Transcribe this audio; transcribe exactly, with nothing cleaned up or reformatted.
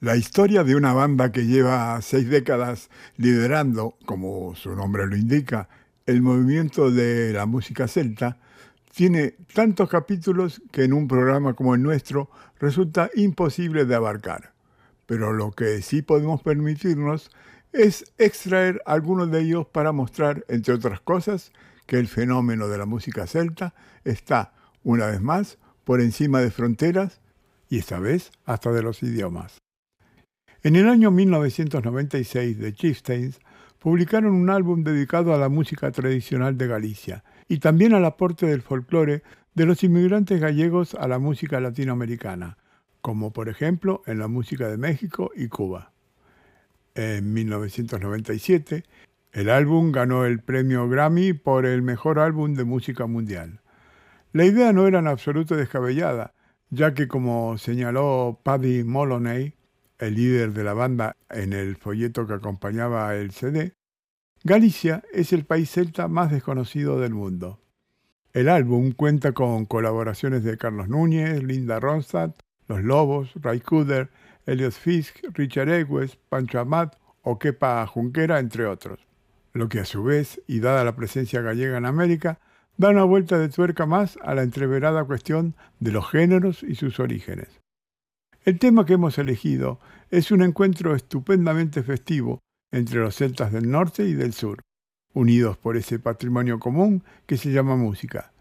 La historia de una banda que lleva seis décadas liderando, como su nombre lo indica, el movimiento de la música celta, tiene tantos capítulos que en un programa como el nuestro resulta imposible de abarcar. Pero lo que sí podemos permitirnos es extraer algunos de ellos para mostrar, entre otras cosas, que el fenómeno de la música celta está, una vez más, por encima de fronteras y esta vez hasta de los idiomas. En el año mil novecientos noventa y seis, The Chieftains publicaron un álbum dedicado a la música tradicional de Galicia y también al aporte del folclore de los inmigrantes gallegos a la música latinoamericana, como por ejemplo en la música de México y Cuba. En mil novecientos noventa y siete, el álbum ganó el premio Grammy por el mejor álbum de música mundial. La idea no era en absoluto descabellada, ya que como señaló Paddy Moloney, el líder de la banda en el folleto que acompañaba el C D, Galicia es el país celta más desconocido del mundo. El álbum cuenta con colaboraciones de Carlos Núñez, Linda Ronstadt, Los Lobos, Ray Cooder, Elliot Fisk, Richard Egues, Pancho Amat o Kepa Junquera, entre otros. Lo que a su vez, y dada la presencia gallega en América, da una vuelta de tuerca más a la entreverada cuestión de los géneros y sus orígenes. El tema que hemos elegido es un encuentro estupendamente festivo entre los celtas del norte y del sur, unidos por ese patrimonio común que se llama música,